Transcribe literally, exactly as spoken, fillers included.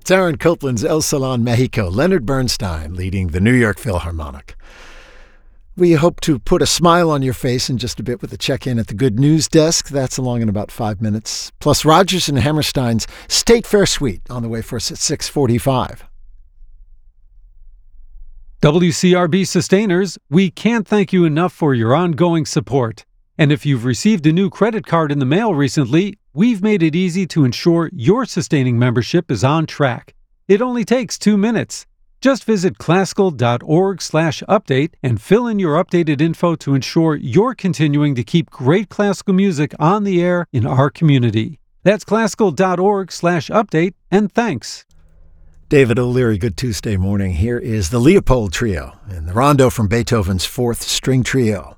It's Aaron Copland's El Salon Mexico, Leonard Bernstein leading the New York Philharmonic. We hope to put a smile on your face in just a bit with a check-in at the Good News Desk. That's along in about five minutes. Plus Rodgers and Hammerstein's State Fair Suite on the way for us at six forty-five. W C R B Sustainers, we can't thank you enough for your ongoing support. And if you've received a new credit card in the mail recently, we've made it easy to ensure your sustaining membership is on track. It only takes two minutes. Just visit classical.org slash update and fill in your updated info to ensure you're continuing to keep great classical music on the air in our community. That's classical.org slash update, and thanks. David O'Leary, good Tuesday morning. Here is the Leopold Trio and the rondo from Beethoven's Fourth String Trio.